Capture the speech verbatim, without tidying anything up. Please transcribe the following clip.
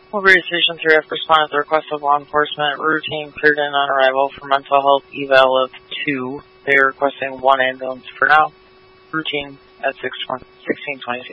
Woodbury Station three F responded to the request of law enforcement. Routine cleared in on arrival for mental health eval of two. They are requesting one ambulance for now. Routine at sixteen twenty-two.